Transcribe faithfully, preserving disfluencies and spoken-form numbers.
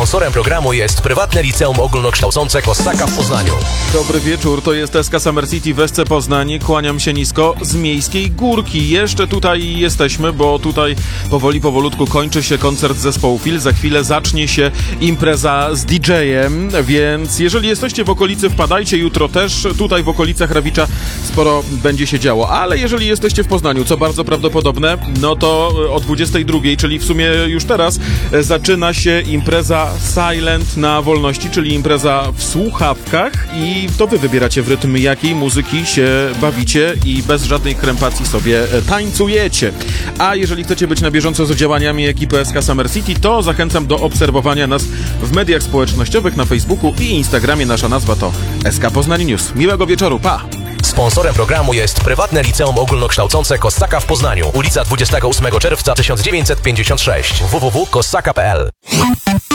Sponsorem programu jest prywatne liceum ogólnokształcące Kossaka w Poznaniu. Dobry wieczór, to jest S K Summer City w Esce Poznań. Kłaniam się nisko z Miejskiej Górki. Jeszcze tutaj jesteśmy, bo tutaj powoli, powolutku kończy się koncert zespołu Fil. Za chwilę zacznie się impreza z D J-em, więc jeżeli jesteście w okolicy, wpadajcie jutro też. Tutaj w okolicach Rawicza sporo będzie się działo. Ale jeżeli jesteście w Poznaniu, co bardzo prawdopodobne, no to o dwudziestej drugiej, czyli w sumie już teraz, zaczyna się impreza Silent na Wolności, czyli impreza w słuchawkach i to wy wybieracie w rytm jakiej muzyki się bawicie i bez żadnej krępacji sobie tańcujecie. A jeżeli chcecie być na bieżąco z działaniami ekipy S K Summer City, to zachęcam do obserwowania nas w mediach społecznościowych na Facebooku i Instagramie. Nasza nazwa to S K Poznań News. Miłego wieczoru, pa! Sponsorem programu jest prywatne liceum ogólnokształcące Kossaka w Poznaniu. Ulica dwudziestego ósmego czerwca tysiąc dziewięćset pięćdziesiąt sześć. w w w kropka kossaka kropka p l